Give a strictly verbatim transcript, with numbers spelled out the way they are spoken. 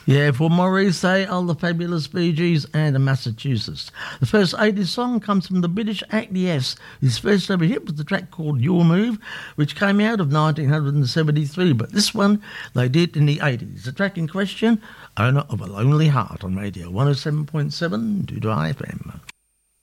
Yeah, for Maurice, they are the Fabulous Bee Gees and the Massachusetts. The first eighties song comes from the British act Yes. His first ever hit was the track called Your Move, which came out of nineteen seventy-three, but this one they did in the eighties. The track in question, Owner of a Lonely Heart, on radio one oh seven point seven Doodah F M.